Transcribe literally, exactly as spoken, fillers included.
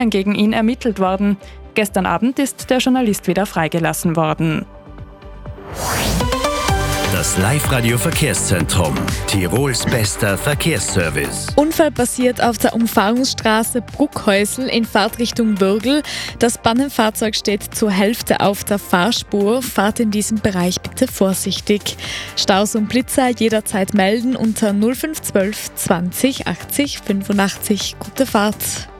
gegen ihn ermittelt worden. Gestern Abend ist der Journalist wieder freigelassen worden. Das Live-Radio-Verkehrszentrum. Tirols bester Verkehrsservice. Unfall passiert auf der Umfahrungsstraße Bruckhäusl in Fahrtrichtung Würgl. Das Pannenfahrzeug steht zur Hälfte auf der Fahrspur. Fahrt in diesem Bereich bitte vorsichtig. Staus und Blitzer jederzeit melden unter null fünf zwölf zwanzig achtzig fünfundachtzig. Gute Fahrt.